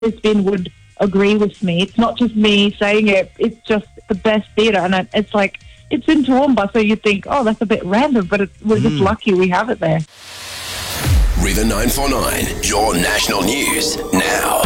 Brisbane would agree with me. It's not just me saying it. It's just the best theatre. And it's like, it's in Toowoomba, so you think, oh, that's a bit random, but we're just lucky we have it there. River 949, your national news now.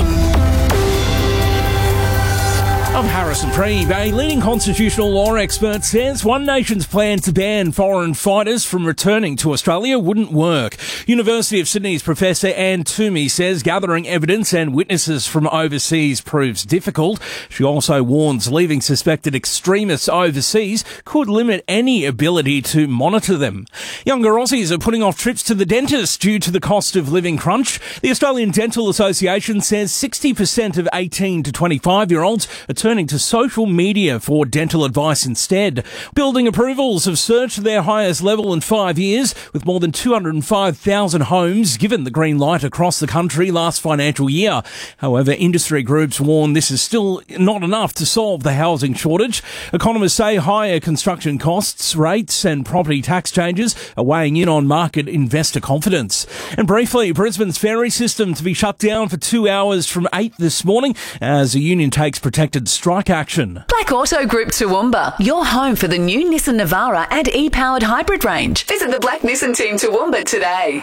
I'm Harrison Preeb. A leading constitutional law expert says One Nation's plan to ban foreign fighters from returning to Australia wouldn't work. University of Sydney's Professor Anne Toomey says gathering evidence and witnesses from overseas proves difficult. She also warns leaving suspected extremists overseas could limit any ability to monitor them. Younger Aussies are putting off trips to the dentist due to the cost of living crunch. The Australian Dental Association says 60% of 18 to 25-year-olds are turning to social media for dental advice instead. Building approvals have surged to their highest level in 5 years, with more than 205,000 homes given the green light across the country last financial year. However, industry groups warn this is still not enough to solve the housing shortage. Economists say higher construction costs, rates and property tax changes are weighing in on market investor confidence. And briefly, Brisbane's ferry system to be shut down for 2 hours from 8 this morning as the union takes protected strike action. Black Auto Group Toowoomba, your home for the new Nissan Navara and e-powered hybrid range. Visit the Black Nissan team Toowoomba today.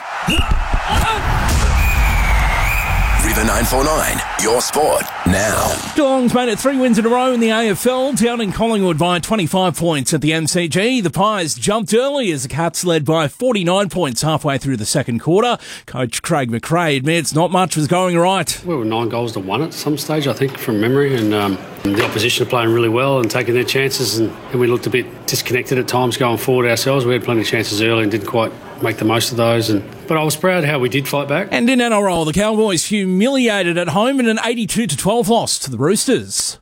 River 949, your sport now. Geelong's made it 3 wins in a row in the AFL, down in Collingwood by 25 points at the MCG. The Pies jumped early as the Cats led by 49 points halfway through the second quarter. Coach Craig McRae admits not much was going right. We were 9 goals to 1 at some stage, I think, from memory, and the opposition are playing really well and taking their chances, and we looked a bit disconnected at times going forward ourselves. We had plenty of chances early and didn't quite make the most of those, but I was proud how we did fight back. And in NRL, the Cowboys humiliated at home in an 82-12 loss to the Roosters.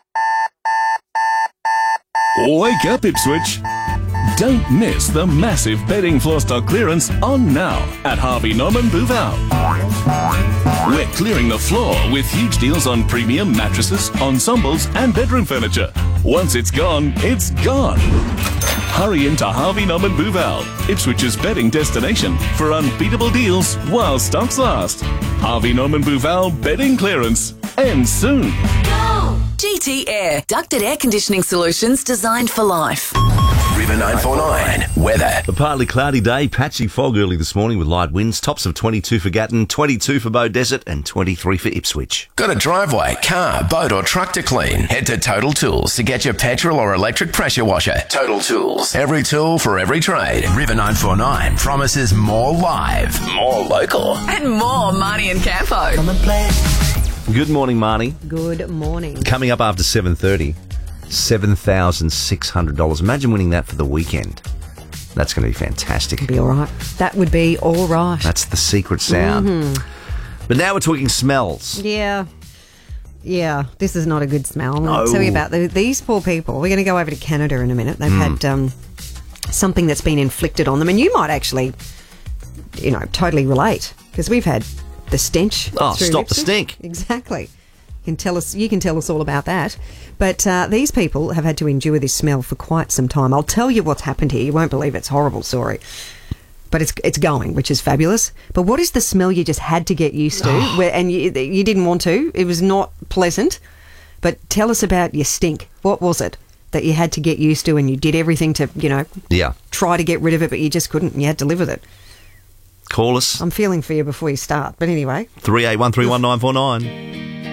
Wake up, Ipswich! Don't miss the massive bedding floor stock clearance on now at Harvey Norman Bouval. We're clearing the floor with huge deals on premium mattresses, ensembles and bedroom furniture. Once it's gone, it's gone. Hurry into Harvey Norman Bouval, Ipswich's bedding destination for unbeatable deals while stocks last. Harvey Norman Bouval bedding clearance ends soon. GT Air, ducted air conditioning solutions designed for life. River 949, weather. A partly cloudy day, patchy fog early this morning with light winds. Tops of 22 for Gatton, 22 for Beaudesert and 23 for Ipswich. Got a driveway, car, boat or truck to clean? Head to Total Tools to get your petrol or electric pressure washer. Total Tools. Every tool for every trade. River 949 promises more live, more local. And more Marnie and Campo. Come and play. Good morning, Marnie. Good morning. Coming up after 7:30, $7,600. Imagine winning that for the weekend. That's going to be fantastic. Be all right. That would be all right. That's the secret sound. But now we're talking smells. Yeah. This is not a good smell. No. I'll tell you about these poor people. We're going to go over to Canada in a minute. They've had something that's been inflicted on them, and you might actually, totally relate, because we've had the stench. Oh, through stop the Ipswich. stink. Exactly. You can tell us all about that. But these people have had to endure this smell for quite some time. I'll tell you what's happened here. You won't believe it's horrible, sorry. But it's going, which is fabulous. But what is the smell you just had to get used to, and you didn't want to? It was not pleasant. But tell us about your stink. What was it that you had to get used to, and you did everything to, try to get rid of it, but you just couldn't, and you had to live with it? Call us. I'm feeling for you before you start. But anyway. 38131949.